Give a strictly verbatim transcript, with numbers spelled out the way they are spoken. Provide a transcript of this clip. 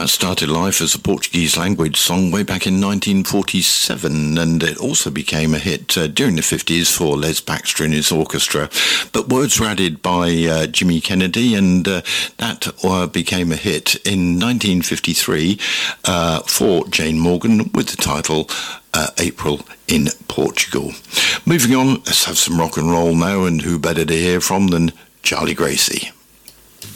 that started life as a Portuguese language song way back in nineteen forty-seven, and it also became a hit uh, during the fifties for Les Baxter and his orchestra. But words were added by uh, Jimmy Kennedy, and uh, that uh, became a hit in nineteen fifty-three uh, for Jane Morgan with the title uh, April in Portugal. Moving on, let's have some rock and roll now, and who better to hear from than Charlie Gracie.